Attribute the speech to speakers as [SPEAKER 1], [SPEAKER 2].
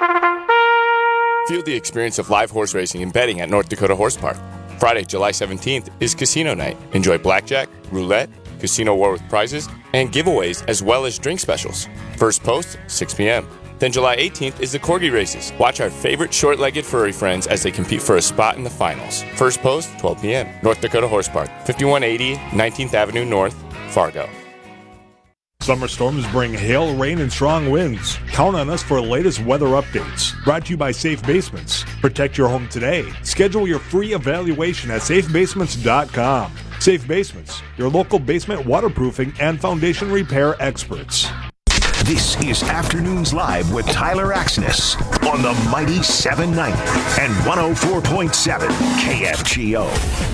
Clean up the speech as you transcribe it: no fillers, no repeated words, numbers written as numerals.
[SPEAKER 1] Feel the experience of live horse racing and betting at North Dakota Horse Park. Friday, July 17th is casino night. Enjoy blackjack, roulette, casino war with prizes, and giveaways as well as drink specials. First post, 6 p.m. Then July 18th is the Corgi races. Watch our favorite short-legged furry friends as they compete for a spot in the finals. First post, 12 p.m. North Dakota Horse Park, 5180 19th Avenue North, Fargo.
[SPEAKER 2] Summer storms bring hail, rain, and strong winds. Count on us for the latest weather updates. Brought to you by Safe Basements. Protect your home today. Schedule your free evaluation at safebasements.com. Safe Basements, your local basement waterproofing and foundation repair experts.
[SPEAKER 3] This is Afternoons Live with Tyler Axness on the Mighty 790 and 104.7 KFGO.